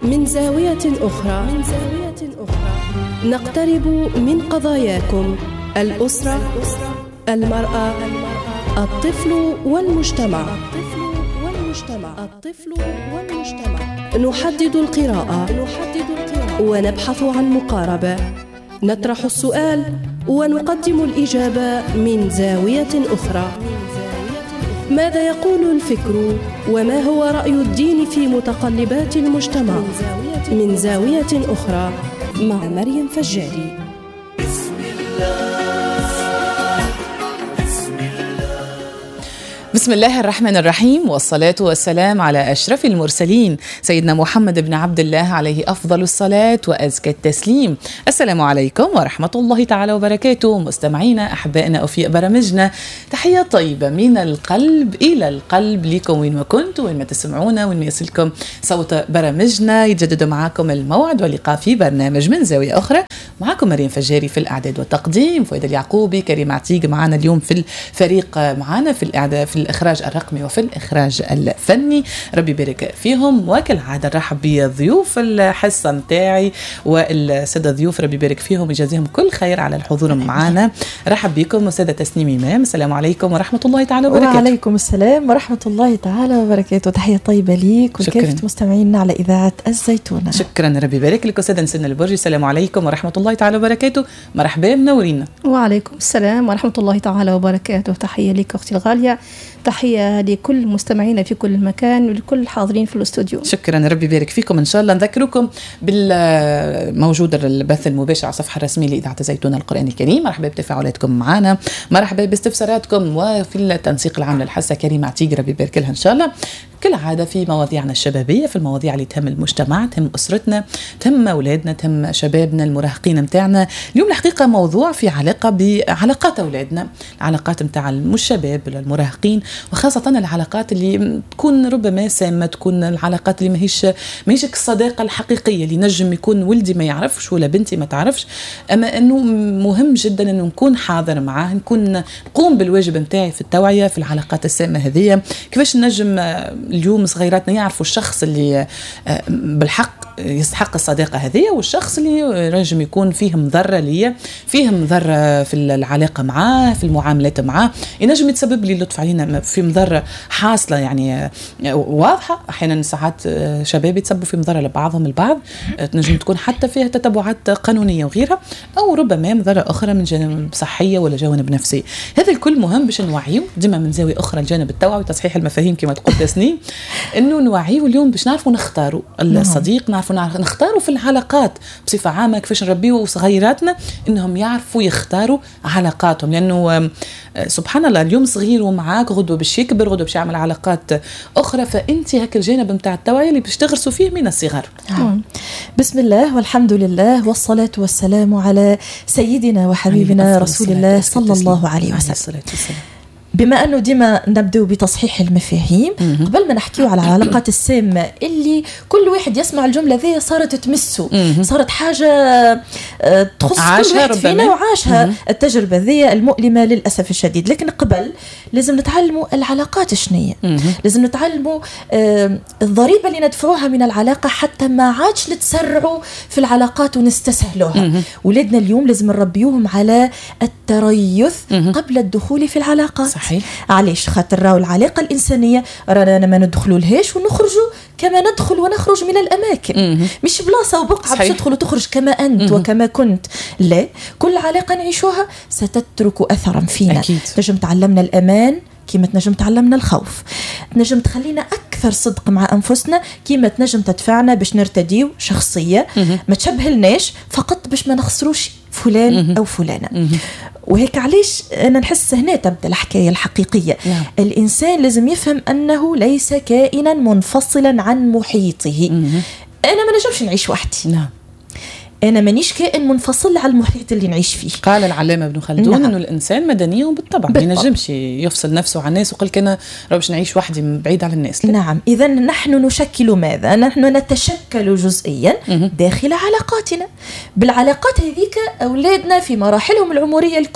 من زاوية أخرى نقترب من قضاياكم: الأسرة، المرأة، الطفل والمجتمع. نحدد القراءة ونبحث عن مقاربة، نطرح السؤال ونقدم الإجابة من زاوية أخرى. ماذا يقول الفكر؟ وما هو رأي الدين في متقلبات المجتمع؟ من زاوية أخرى مع مريم فجاري. بسم الله الرحمن الرحيم، والصلاة والسلام على أشرف المرسلين سيدنا محمد بن عبد الله عليه أفضل الصلاة وأزكى التسليم. السلام عليكم ورحمة الله تعالى وبركاته. مستمعينا أحبائنا في برامجنا، تحية طيبة من القلب إلى القلب لكم وين ما كنتوا، وين ما تسمعونا، وين ما يصلكم صوت برامجنا. يتجدد معكم الموعد واللقاء في برنامج من زاوية أخرى. معكم مريم فجاري في الإعداد والتقديم، فؤاد اليعقوبي، كريم عتيق معنا اليوم في الفريق، معنا في الإعداد في الإخراج الرقمي وفي الإخراج الفني. ربي يبارك فيهم. وكالعادة نرحب بضيوف الحصة متاعي والسادة ضيوف، ربي يبارك فيهم ويجازيهم كل خير على الحضور معنا. رحب بكم أستاذة تسنيم إمام، السلام عليكم ورحمة الله تعالى وبركاته. وعليكم السلام ورحمة الله تعالى وبركاته. تحية طيبة ليك وكيف مستمعينا على إذاعة الزيتونة. شكرا، ربي يبارك لك. أستاذة نسنة البرجي، السلام عليكم ورحمة الله تعالى وبركاته. مرحبا، منورينا. وعليكم السلام ورحمة الله تعالى وبركاته. تحية لك أختي الغالية، تحية لكل مستمعينا في كل مكان ولكل الحاضرين في الاستوديو. شكرا، ربي يبارك فيكم. إن شاء الله نذكركم بالموجود البث المباشر على الصفحة الرسمية لإذاعة الزيتونة القرآن الكريم. مرحبا بتفاعلاتكم معنا، مرحبا باستفساراتكم، وفي التنسيق العام للحصة كريم عتيق ربي يبارك لها إن شاء الله. كالعادة في مواضيعنا الشبابية، في المواضيع اللي تهم المجتمع، تهم أسرتنا، تهم أولادنا، تهم شبابنا المراهقين متاعنا. اليوم الحقيقة موضوع في علاقة بعلاقات أولادنا، العلاقات متاع الشباب المراهقين، وخاصة العلاقات اللي تكون ربما سامة، تكون العلاقات اللي ماهيش الصداقة الحقيقية اللي نجم يكون ولدي ما يعرفش ولا بنتي ما تعرفش، أما أنه مهم جدا أنه نكون حاضر معاه، نقوم بالواجب متاعي في التوعية في العلاقات السامة هذه. كيفاش نجم اليوم صغيراتنا يعرفوا الشخص اللي بالحق يستحق الصداقة هذه، والشخص اللي نجم يكون فيه مضرة ليا، فيه مضرة في العلاقة معاه، في المعاملات معاه، ينجم يتسبب لي لطف علينا في مضرة حاصلة يعني واضحة. أحيانا ساعات شباب يتسببوا في مضرة لبعضهم البعض، تنجم تكون حتى فيها تتبعات قانونية وغيرها، أو ربما مضرة أخرى من جانب صحية ولا جوانب نفسي. هذا الكل مهم باش نوعيه ديما من زاوية أخرى، الجانب التوعي وتصحيح المفاهيم كما تقول تسنيم، إنه نوعيه اليوم باش نعرفوا نختاروا الصديق، نختاروا في العلاقات بصفة عامة، كيفاش نربيوا صغيراتنا إنهم يعرفوا يختاروا علاقاتهم، لأنه سبحان الله اليوم صغير ومعاك غدوة باش يكبر، غدوة باش يعمل علاقات أخرى، فأنت هك الجانب متاع التوعية اللي باش تغرسوا فيه من الصغر. بسم الله والحمد لله والصلاة والسلام على سيدنا وحبيبنا رسول الله صلى الله عليه وسلم. بما أنه ديما نبدأ بتصحيح المفاهيم قبل ما نحكيه على العلاقات السامة اللي كل واحد يسمع الجملة ذي صارت تمسه، صارت حاجة تخص كل واحد فينا وعاشها التجربة ذي المؤلمة للأسف الشديد. لكن قبل لازم نتعلموا العلاقات شنية، لازم نتعلموا الضريبة اللي ندفعوها من العلاقة حتى ما عادش نتسرعوا في العلاقات ونستسهلوها. ولادنا اليوم لازم نربيوهم على التريث قبل الدخول في العلاقات. صحيح. علاش؟ خاطر راهو العلاقة الإنسانية رانا ما ندخلوا لهاش ونخرجوا كما ندخل ونخرج من الأماكن، مش بلاصة وبقعة باش تدخل وتخرج كما أنت وكما كنت. لا، كل علاقة نعيشوها ستترك أثرا فينا. تنجم تعلمنا الأمان كيما تنجم تعلمنا الخوف، تنجم تخلينا أكثر صدق مع أنفسنا، كيما تنجم تدفعنا باش نرتديو شخصية ما تشبهلناش فقط باش ما نخسروش فلان أو فلانة. وهيك علاش أنا نحس هنا تبدأ الحكاية الحقيقية. الإنسان لازم يفهم أنه ليس كائنا منفصلا عن محيطه. أنا ما نجمش نعيش وحدي، أنا مانيش كائن منفصل على المحيط اللي نعيش فيه. قال العلامة ابن خلدون إنه الإنسان مدني بالطبع، ما ينجمش يفصل نفسه عن الناس وقال كنا باش نعيش وحدي بعيد عن الناس. نعم، إذا نحن نشكل ماذا؟ نحن نتشكل جزئيا داخل علاقاتنا. بالعلاقات هذيك أولادنا في مراحلهم العمرية الكل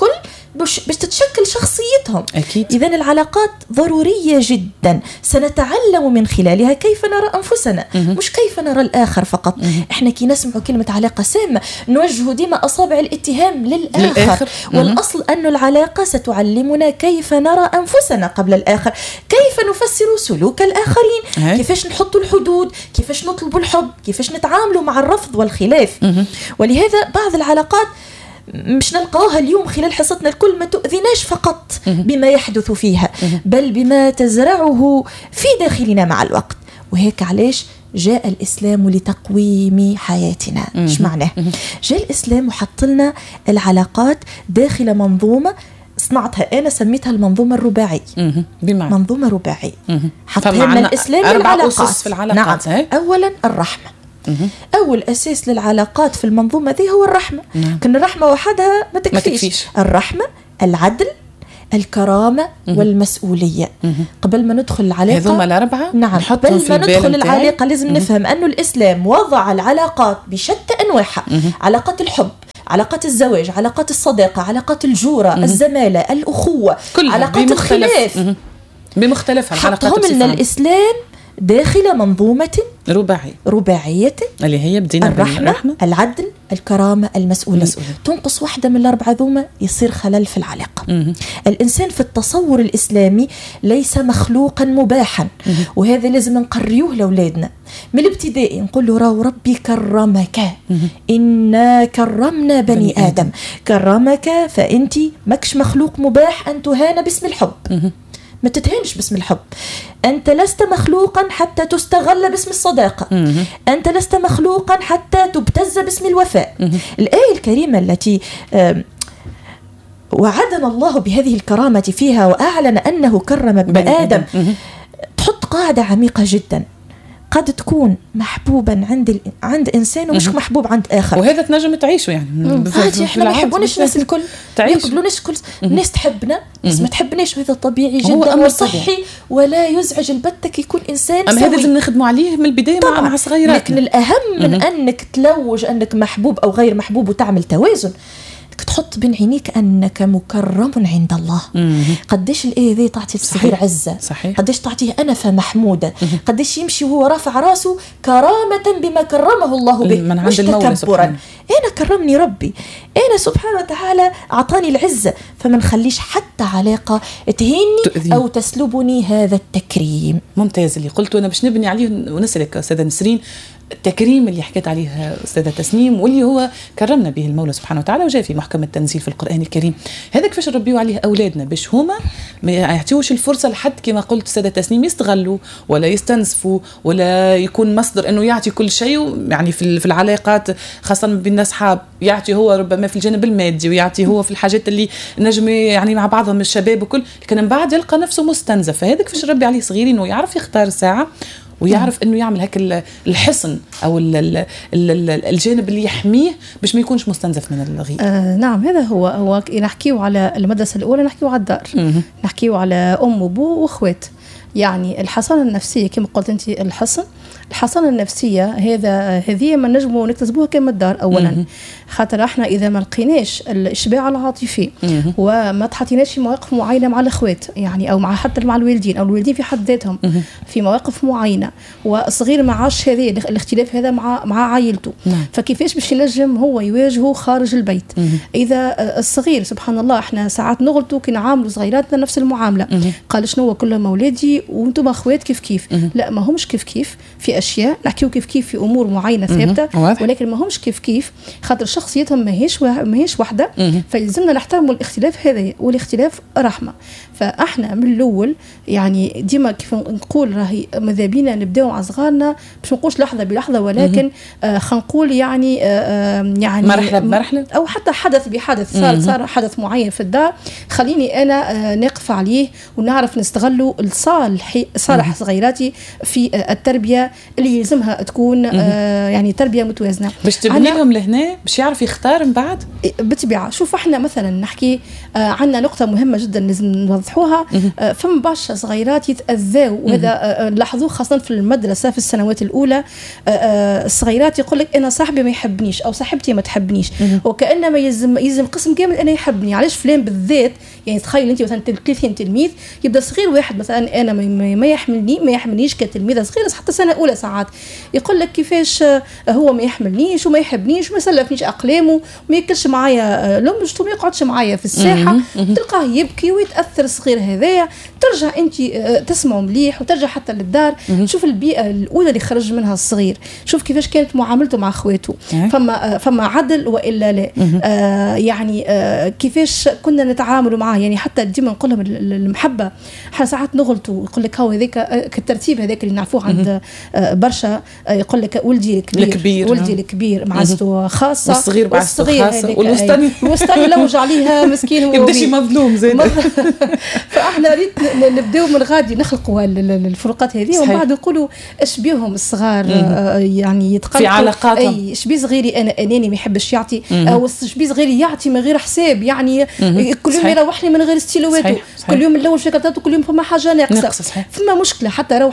باش تتشكل شخصيتهم. أكيد. إذن العلاقات ضرورية جدا، سنتعلم من خلالها كيف نرى أنفسنا مش كيف نرى الآخر فقط. إحنا كي نسمع كلمة علاقة سامة نوجه ديما أصابع الاتهام للآخر. والأصل أن العلاقة ستعلمنا كيف نرى أنفسنا قبل الآخر، كيف نفسر سلوك الآخرين، كيفاش نحط الحدود، كيفاش نطلب الحب، كيفاش نتعامل مع الرفض والخلاف. ولهذا بعض العلاقات مش نلقاها اليوم خلال حصتنا الكل ما تؤذيناش فقط بما يحدث فيها، بل بما تزرعه في داخلنا مع الوقت. وهيك علاش جاء الإسلام لتقويم حياتنا. ايش معناه؟ جاء الإسلام وحط لنا العلاقات داخل منظومة صنعتها أنا سميتها المنظومة الرباعية. منظومة رباعية حط لنا الإسلام 4 أسس في العلاقات. نعم. أولا الرحمة. أول أساس للعلاقات في المنظومة ذي هو الرحمة. كان الرحمة وحدها ما تكفيش. الرحمة، العدل، الكرامة والمسؤولية. قبل ما ندخل العلاقة هذوما الأربعة، نعم، قبل ما ندخل العلاقة لازم نفهم أنه الإسلام وضع العلاقات بشتى أنواعها. علاقات الحب، علاقات الزواج، علاقات الصداقة، علاقات الجورة، الزمالة، الأخوة، علاقات الخلاف بمختلفها. حطهم لنا الإسلام داخل منظومة رباعية اللي هي بدينا الرحمة، العدل، الكرامة، المسؤولية. تنقص واحدة من الأربعة ذوما يصير خلل في العلاقة. الإنسان في التصور الإسلامي ليس مخلوقا مباحا، وهذا لازم نقريوه لأولادنا من الابتدائي. نقول له راو ربي كرمك، إنا كرمنا بني آدم. كرمك فأنت مكش مخلوق مباح أن تهان باسم الحب. ما تتهانش باسم الحب. أنت لست مخلوقا حتى تستغل باسم الصداقة. أنت لست مخلوقا حتى تبتز باسم الوفاء. الآية الكريمة التي وعدنا الله بهذه الكرامة فيها وأعلن أنه كرم ابن آدم تحط قاعدة عميقة جدا. قد تكون محبوبا عند إنسان ومش محبوب عند آخر، وهذا تنجم تعيشه يعني. إحنا ما يحبوناش الناس الكل، يقبلوناش كل الناس تحبنا بس ما تحبناش، وهذا طبيعي جدا وصحي ولا يزعج البتك يكون إنسان سوي. هذا لازم نخدموا عليه من البداية مع صغيرات. لكن الأهم من أنك تلوج أنك محبوب أو غير محبوب وتعمل توازن، تحط بين عينيك أنك مكرم عند الله. قديش الآية ذي تعطي الصغير عزة، قديش تعطيه أنفة محمودة، قديش يمشي وهو رافع راسه كرامة بما كرمه الله به، مش تكبرا. أنا كرمني ربي، أنا سبحانه وتعالى أعطاني العزة، فما نخليش حتى علاقة تهيني أو تسلبني هذا التكريم. ممتاز اللي قلت، وأنا باش نبني عليه ونسألك أستاذة نسرين التكريم اللي حكيت عليه أستاذة تسنيم، واللي هو كرمنا به المولى سبحانه وتعالى وجاء في محكم التنزيل في القرآن الكريم. هذا كيفاش نربيو عليه أولادنا باش هما ما يعطيوش الفرصة لحد كما قلت أستاذة تسنيم يستغلوا ولا يستنزفوا ولا يكون مصدر إنه يعطي كل شيء. يعني في العلاقات خاصة بين الأصحاب يعطي هو ربما في الجانب المادي ويعطي هو في الحاجات اللي نجم يعني مع بعضهم الشباب وكل، لكن من بعد يلقى نفسه مستنزف. فهذا كيفاش نربي عليه صغيرين إنه يعرف يختار الساعة ويعرف انه يعمل هيك الحصن او الجانب اللي يحميه باش ما يكونش مستنزف من الغير. نعم، هذا هو نحكيو على المدرسه الاولى، نحكيو على الدار، نحكيو على ام وابو واخوات. يعني الحصانه النفسيه كما قلت انت، الحصانه النفسيه هذه ما نجموا نكتسبوها كما الدار اولا. خاطر احنا اذا ما لقيناش الاشباع العاطفي وما تحطيناش في مواقف معينه مع الاخوات، يعني او حتى مع الوالدين او الوالدين في حد ذاتهم في مواقف معينه، والصغير ما عاش هذه الاختلاف هذا مع عائلته، فكيفاش باش ينجم هو يواجهه خارج البيت؟ اذا الصغير سبحان الله احنا ساعات نغلطوا كي نعاملوا صغيراتنا نفس المعامله. قال شنو كلهم اولادي وانتم اخوات كيف لا، ما همش كيف في اشياء نحكيو كيف في امور معينه ثابته، ولكن ما همش كيف خاطر شخصيتهم ماهيش وحده. فلازمنا نحترموا الاختلاف هذا، والاختلاف رحمه. فاحنا من الاول يعني ديما كيف نقول راهي ماذا بينا نبداو مع صغارنا باش نقولش لحظه بلحظه، ولكن خلينا نقول يعني مرحله بمرحله، او حتى حدث بحدث صار حدث معين في الدار، خليني انا نقف عليه ونعرف نستغلوا صالح صغيراتي في التربيه اللي يلزمها تكون يعني تربيه متوازنه باش تبني لهم لهنا باش يعرف يختار من بعد. بالطبيعه. شوف احنا مثلا نحكي عندنا نقطه مهمه جدا لازم نوضحوها. فما برشا صغيرات يتاذوا، وهذا لاحظوه خاصه في المدرسه في السنوات الاولى. الصغيرات يقول لك انا صاحبي ما يحبنيش او صاحبتي ما تحبنيش، وكانما يلزم قسم كامل انا يحبني. علاش فلان بالذات؟ يعني تخيل انت مثلا 30 تلميذ، يبدا صغير واحد مثلا انا ما يحملنيش كتلميذ صغير حتى سنه اولى ساعات، يقول لك كيفاش هو ما يحملنيش وما يحبنيش وما يسلفنيش اقلامه وما ياكلش معايا لمجته وما يقعدش معايا في الساحه. تلقاه يبكي ويتاثر الصغير هذايا. ترجع انت تسمعه مليح وترجع حتى للدار، شوف البيئه الاولى اللي خرج منها الصغير، شوف كيفاش كانت معاملته مع اخواته، فما عدل والا لا. يعني كيفاش كنا نتعاملوا معاه. يعني حتى ديما نقول لهم المحبه، احنا ساعات نغلطوا، يقول لك هو هذاك كالترتيب هذاك اللي نعرفوه عند برشا، يقول لك ولدي الكبير ولدي الكبير معزته خاصه، والصغير معزته خاصه، والوسطاني لوج عليها مسكين يبداش مظلوم زين. فاحنا ريت نبداو من غادي نخلقوا الفروقات هذه، ومن بعد نقولوا اش بيهم الصغار يعني يتقلقوا في علاقاتهم. اي اش بي صغيري انا اناني ما يحبش يعطي، او اش بي صغيري يعطي من غير حساب، يعني كل يوم يروح لي من غير ستيلواته، كل يوم نلوج في كرتاته، كل يوم فما حاجه ناقصه. فما مشكله حتى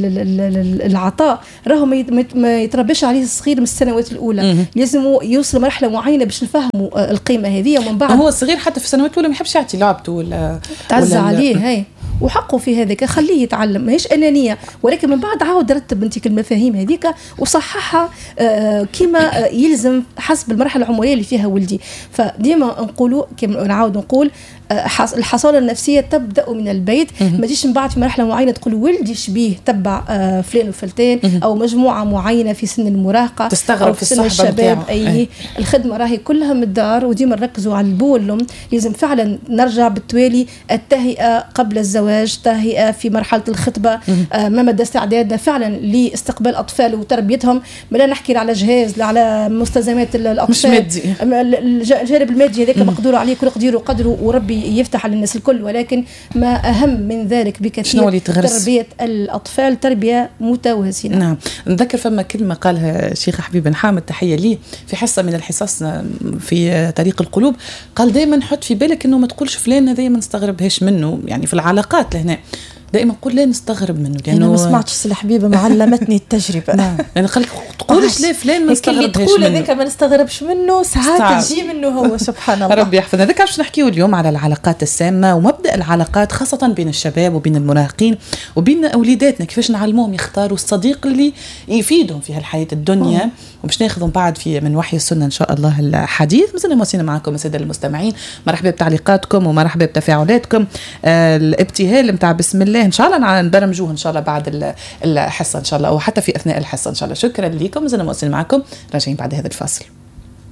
العطاء راهو ما يترباش عليه الصغير من السنوات الاولى. لازم يوصل مرحله معينه باش نفهموا القيمه هذه، ومن بعد هو الصغير حتى في السنوات الاولى ما يحبش يعطي لعبته ولا تعزى عليه هاي، وحقه في هذاك، خليه يتعلم، ماهيش انانيه، ولكن من بعد عاود رتب انت المفاهيم هذيك وصححها كما يلزم حسب المرحله العمريه اللي فيها ولدي. فديما نقولوا كما نعاود نقول الحصانه النفسيه تبدا من البيت. ما تجيش من بعد في مرحله معينه تقول ولدي شبيه تبع فلان وفلتان او مجموعه معينه في سن المراهقه تستغرب في سن الشباب. الخدمه راهي كلها من الدار، وديما نركزوا على البو والام. لازم فعلا نرجع بالتوالي التهيئه قبل الزواج، تهيئه في مرحله الخطبه، ما مدى استعدادنا فعلا لاستقبال الاطفال وتربيتهم. لا نحكي على جهاز، لا على مستلزمات الاطفال، مش مادي. الجانب المادي هذاك مقدور عليه كل قدير وقدره، وربي يفتح على الناس الكل، ولكن ما أهم من ذلك بكثير تربية الأطفال تربية متوازنة. نعم. نذكر فما كلمة قالها الشيخ حبيب بن حامد، تحية ليه، في حصة من الحصص في طريق القلوب، قال دائما حط في بالك أنه ما تقولش فلان هذا ما نستغربهاش منه، يعني في العلاقات لهنا دائما نقول لا نستغرب منه، لأنه أنا ما سمعتش سي حبيبه ما علمتني التجربه. نعم. يعني قال تقولش لا فلان ما نستغربش منه، تقول هذاك ما نستغربش منه، ساعات تجي منه هو. سبحان الله. ربي يحفظنا. ذاك باش نحكيو اليوم على العلاقات السامه ومبدا العلاقات، خاصه بين الشباب وبين المراهقين وبين اولاداتنا، كيفاش نعلموهم يختاروا الصديق اللي يفيدهم في هالحياه الدنيا. وباش ناخذوا بعد في من وحي السنه ان شاء الله الحديث. مازلنا مواصلين معكم الساده المستمعين، مرحبا بتعليقاتكم ومرحبا بتفاعلاتكم. الابتهال نتاع بسم الله ان شاء الله نبرمجوه ان شاء الله بعد الحصه ان شاء الله، او حتى في اثناء الحصه ان شاء الله. شكرا لكم، مازلنا مواصلين معكم، راجعين بعد هذا الفاصل.